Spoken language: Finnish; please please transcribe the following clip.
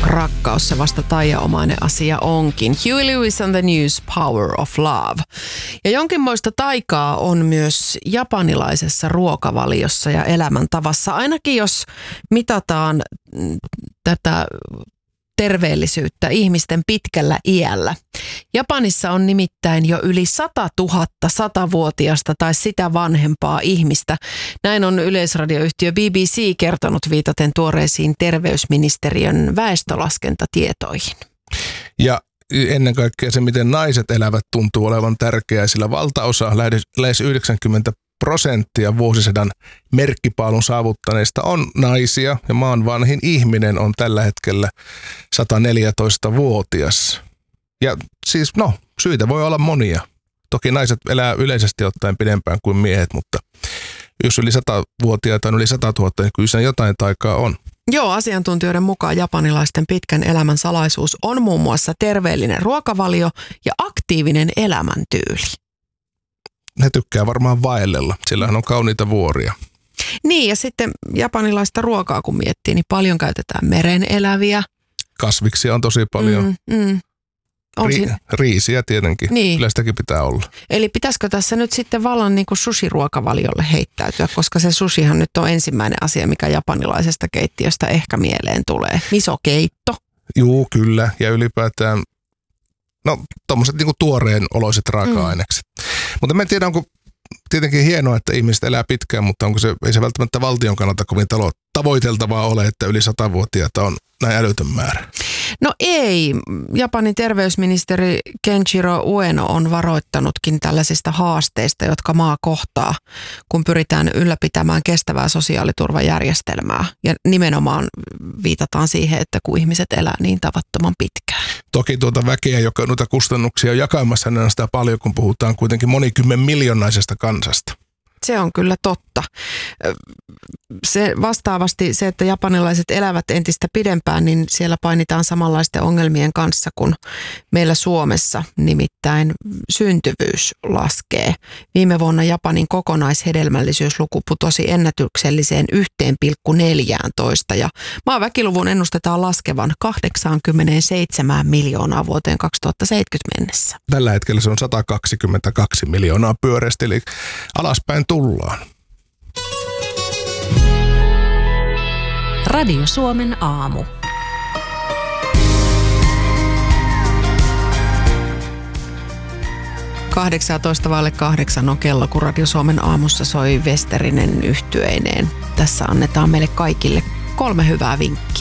rakkaus se vasta taianomainen asia onkin. Huey Lewis on the News, Power of Love. Ja jonkinmoista taikaa on myös japanilaisessa ruokavaliossa ja elämäntavassa, ainakin jos mitataan tätä terveellisyyttä ihmisten pitkällä iällä. Japanissa on nimittäin jo yli 100 000 100-vuotiasta tai sitä vanhempaa ihmistä. Näin on yleisradioyhtiö BBC kertonut viitaten tuoreisiin terveysministeriön väestölaskentatietoihin. Ja ennen kaikkea se, miten naiset elävät, tuntuu olevan tärkeää, sillä valtaosa, lähes 90% vuosisadan merkkipaalun saavuttaneista on naisia ja maan vanhin ihminen on tällä hetkellä 114-vuotias. Ja siis syitä voi olla monia. Toki naiset elää yleisesti ottaen pidempään kuin miehet, mutta jos yli 100-vuotiaita on yli 100 000, niin kyllä siinä jotain taikaa on. Joo, asiantuntijoiden mukaan japanilaisten pitkän elämän salaisuus on muun muassa terveellinen ruokavalio ja aktiivinen elämäntyyli. Ne tykkää varmaan vaellella, sillähän on kauniita vuoria. Niin, ja sitten japanilaista ruokaa kun miettii, niin paljon käytetään meren eläviä. Kasviksia on tosi paljon. Riisiä tietenkin, niin. Kyllä sitäkin pitää olla. Eli pitäisikö tässä nyt sitten vallan niin kuin sushi-ruokavaliolle heittäytyä, koska se sushihan nyt on ensimmäinen asia, mikä japanilaisesta keittiöstä ehkä mieleen tulee. Misokeitto. Juu, kyllä. Ja ylipäätään, tommoset niinku tuoreen oloiset raaka-ainekset. Mutta mä en tiedä, onko tietenkin hienoa, että ihmiset elää pitkään, mutta ei se välttämättä valtion kannalta kovin tavoiteltavaa ole, että yli 100-vuotiaita on näin älytön määrä. No ei. Japanin terveysministeri Kenshiro Ueno on varoittanutkin tällaisista haasteista, jotka maa kohtaa, kun pyritään ylläpitämään kestävää sosiaaliturvajärjestelmää. Ja nimenomaan viitataan siihen, että kun ihmiset elää niin tavattoman pitkään. Toki tuota väkeä, joka noita kustannuksia on jakamassa, niin on sitä paljon, kun puhutaan kuitenkin monikymmen miljoonaisesta kansasta. Se on kyllä totta. Se vastaavasti se, että japanilaiset elävät entistä pidempään, niin siellä painitaan samanlaisten ongelmien kanssa kuin meillä Suomessa, nimittäin syntyvyys laskee. Viime vuonna Japanin kokonaishedelmällisyysluku putosi ennätykselliseen 1,14 ja maan väkiluvun ennustetaan laskevan 87 miljoonaa vuoteen 2070 mennessä. Tällä hetkellä se on 122 miljoonaa pyöreästi, eli alaspäin tullaan. Radio Suomen aamu. Vaille 8 on kello, kun Radio Suomen aamussa soi Westerinen yhtyeineen. Tässä annetaan meille kaikille 3 hyvää vinkkiä.